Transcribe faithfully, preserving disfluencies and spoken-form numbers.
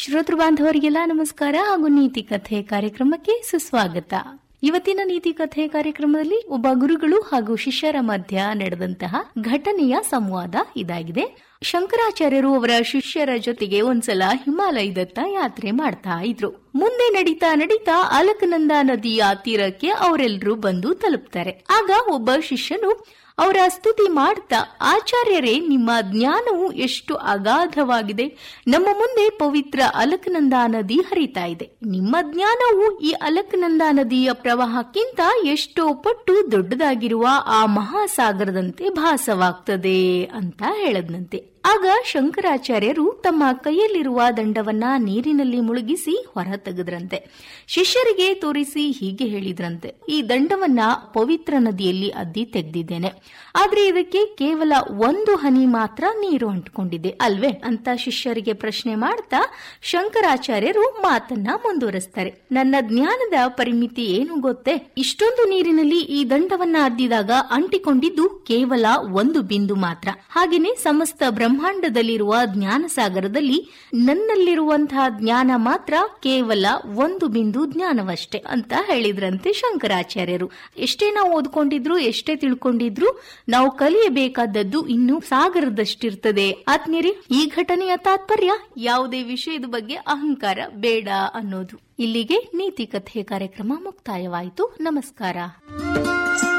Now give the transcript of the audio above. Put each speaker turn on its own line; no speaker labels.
ಶ್ರೋತೃ ಬಾಂಧವರಿಗೆಲ್ಲ ನಮಸ್ಕಾರ ಹಾಗೂ ನೀತಿ ಕಥೆ ಕಾರ್ಯಕ್ರಮಕ್ಕೆ ಸುಸ್ವಾಗತ. ಇವತ್ತಿನ ನೀತಿ ಕಥೆ ಕಾರ್ಯಕ್ರಮದಲ್ಲಿ ಒಬ್ಬ ಗುರುಗಳು ಹಾಗೂ ಶಿಷ್ಯರ ಮಧ್ಯ ನಡೆದಂತಹ ಘಟನೆಯ ಸಂವಾದ ಇದಾಗಿದೆ. ಶಂಕರಾಚಾರ್ಯರು ಅವರ ಶಿಷ್ಯರ ಜೊತೆಗೆ ಒಂದ್ಸಲ ಹಿಮಾಲಯದತ್ತ ಯಾತ್ರೆ ಮಾಡ್ತಾ ಇದ್ರು. ಮುಂದೆ ನಡೀತಾ ನಡೀತಾ ಅಲಕನಂದ ನದಿಯ ತೀರಕ್ಕೆ ಅವರೆಲ್ಲರೂ ಬಂದು ತಲುಪ್ತಾರೆ. ಆಗ ಒಬ್ಬ ಶಿಷ್ಯನು ಅವರ ಸ್ತುತಿ ಮಾಡ್ತಾ, ಆಚಾರ್ಯರೇ, ನಿಮ್ಮ ಜ್ಞಾನವು ಎಷ್ಟು ಅಗಾಧವಾಗಿದೆ. ನಮ್ಮ ಮುಂದೆ ಪವಿತ್ರ ಅಲಕನಂದ ನದಿ ಹರಿತಾ ಇದೆ. ನಿಮ್ಮ ಜ್ಞಾನವು ಈ ಅಲಕನಂದ ನದಿಯ ಪ್ರವಾಹಕ್ಕಿಂತ ಎಷ್ಟೋ ಪಟ್ಟು ದೊಡ್ಡದಾಗಿರುವ ಆ ಮಹಾಸಾಗರದಂತೆ ಭಾಸವಾಗ್ತದೆ ಅಂತ ಹೇಳದ್ನಂತೆ. ಆಗ ಶಂಕರಾಚಾರ್ಯರು ತಮ್ಮ ಕೈಯಲ್ಲಿರುವ ದಂಡವನ್ನ ನೀರಿನಲ್ಲಿ ಮುಳುಗಿಸಿ ಹೊರ ತೆಗೆದ್ರಂತೆ. ಶಿಷ್ಯರಿಗೆ ತೋರಿಸಿ ಹೀಗೆ ಹೇಳಿದ್ರಂತೆ, ಈ ದಂಡವನ್ನ ಪವಿತ್ರ ನದಿಯಲ್ಲಿ ಅದ್ದಿ ತೆಗೆದಿದ್ದೇನೆ, ಆದ್ರೆ ಇದಕ್ಕೆ ಕೇವಲ ಒಂದು ಹನಿ ಮಾತ್ರ ನೀರು ಅಂಟ್ಕೊಂಡಿದೆ ಅಲ್ವೇ ಅಂತ ಶಿಷ್ಯರಿಗೆ ಪ್ರಶ್ನೆ ಮಾಡ್ತಾ ಶಂಕರಾಚಾರ್ಯರು ಮಾತನ್ನ ಮುಂದುವರಿಸ್ತಾರೆ. ನನ್ನ ಜ್ಞಾನದ ಪರಿಮಿತಿ ಏನು ಗೊತ್ತೇ? ಇಷ್ಟೊಂದು ನೀರಿನಲ್ಲಿ ಈ ದಂಡವನ್ನ ಅದ್ದಿದಾಗ ಅಂಟಿಕೊಂಡಿದ್ದು ಕೇವಲ ಒಂದು ಬಿಂದು ಮಾತ್ರ. ಹಾಗೇನೆ ಸಮಸ್ತ ಬ್ರಹ್ಮಾಂಡದಲ್ಲಿರುವ ಜ್ಞಾನ ಸಾಗರದಲ್ಲಿ ನನ್ನಲ್ಲಿರುವಂತಹ ಜ್ಞಾನ ಮಾತ್ರ ಕೇವಲ ಒಂದು ಬಿಂದು ಜ್ಞಾನವಷ್ಟೇ ಅಂತ ಹೇಳಿದ್ರಂತೆ ಶಂಕರಾಚಾರ್ಯರು. ಎಷ್ಟೇ ನಾವು ಓದ್ಕೊಂಡಿದ್ರು, ಎಷ್ಟೇ ತಿಳ್ಕೊಂಡಿದ್ರು, ನಾವು ಕಲಿಯಬೇಕಾದದ್ದು ಇನ್ನೂ ಸಾಗರದಷ್ಟಿರ್ತದೆ. ಆತ್ಮೀಯರೇ, ಈ ಘಟನೆಯ ತಾತ್ಪರ್ಯ ಯಾವುದೇ ವಿಷಯದ ಬಗ್ಗೆ ಅಹಂಕಾರ ಬೇಡ ಅನ್ನೋದು. ಇಲ್ಲಿಗೆ ನೀತಿ ಕಥೆ ಕಾರ್ಯಕ್ರಮ ಮುಕ್ತಾಯವಾಯಿತು. ನಮಸ್ಕಾರ.